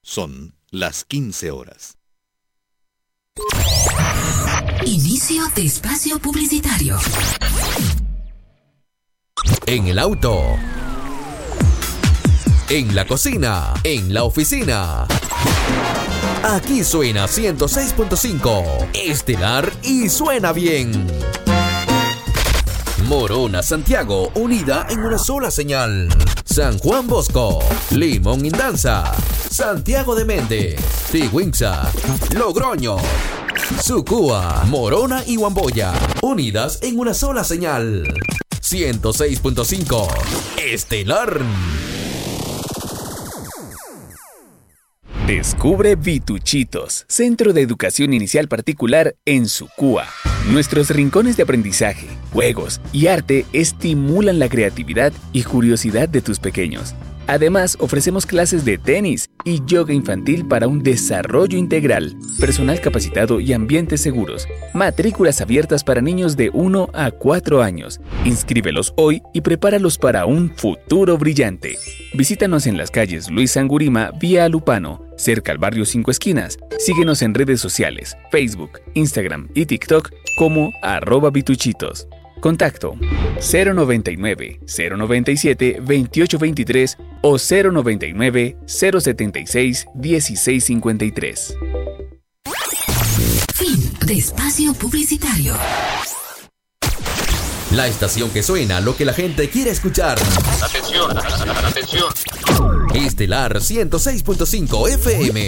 Son las 15 horas. Inicio de espacio publicitario. En el auto, en la cocina, en la oficina. Aquí suena 106.5 Estelar y suena bien. Morona, Santiago, unida en una sola señal. San Juan Bosco, Limón Indanza, Santiago de Méndez, Tigüinza, Logroño, Sucúa, Morona y Huamboya, unidas en una sola señal. 106.5 Estelar. Descubre Vituchitos, Centro de Educación Inicial Particular en Sucúa. Nuestros rincones de aprendizaje, juegos y arte estimulan la creatividad y curiosidad de tus pequeños. Además, ofrecemos clases de tenis y yoga infantil para un desarrollo integral, personal capacitado y ambientes seguros. Matrículas abiertas para niños de 1 a 4 años. Inscríbelos hoy y prepáralos para un futuro brillante. Visítanos en las calles Luis Sangurima, vía Lupano, cerca al barrio 5 Esquinas. Síguenos en redes sociales, Facebook, Instagram y TikTok como @Vituchitos. Contacto 099-097-2823 o 099-076-1653. Fin de espacio publicitario. La estación que suena lo que la gente quiere escuchar. Atención, atención. Estelar 106.5 FM.